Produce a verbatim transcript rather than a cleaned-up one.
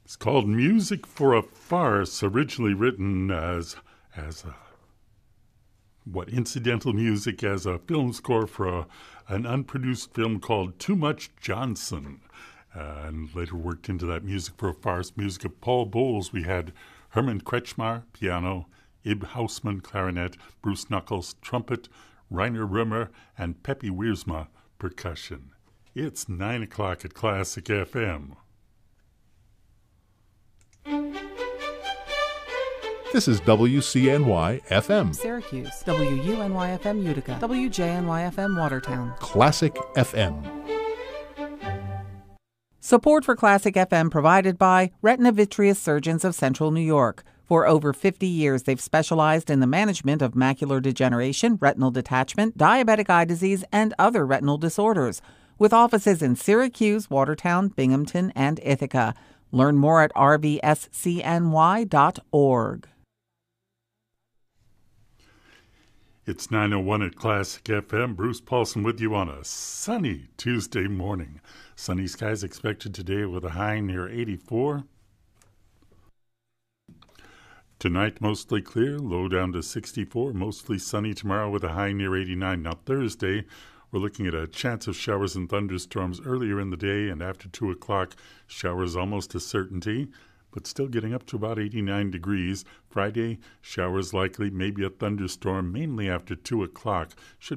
It's called Music for a Farce, originally written as as a, what incidental music as a film score for a, an unproduced film called Too Much Johnson, uh, and later worked into that Music for a Farce. Music of Paul Bowles. We had Herman Kretschmar, piano, Ib Hausmann, clarinet, Bruce Knuckles, trumpet, Rainer Rimmer, and Pepe Wiersma, percussion. It's nine o'clock at Classic F M. This is W C N Y F M. Syracuse, W U N Y F M Utica, W J N Y F M Watertown. Classic F M. Support for Classic F M provided by Retina Vitreous Surgeons of Central New York. For over fifty years, they've specialized in the management of macular degeneration, retinal detachment, diabetic eye disease, and other retinal disorders, with offices in Syracuse, Watertown, Binghamton, and Ithaca. Learn more at r v s c n y dot org. It's nine oh one at Classic F M. Bruce Paulson with you on a sunny Tuesday morning. Sunny skies expected today with a high near eighty-four. Tonight, mostly clear, low down to sixty-four. Mostly sunny tomorrow with a high near eighty-nine. Now, Thursday, we're looking at a chance of showers and thunderstorms earlier in the day, and after two o'clock, showers almost a certainty, but still getting up to about eighty-nine degrees. Friday, showers likely, maybe a thunderstorm, mainly after two o'clock. Should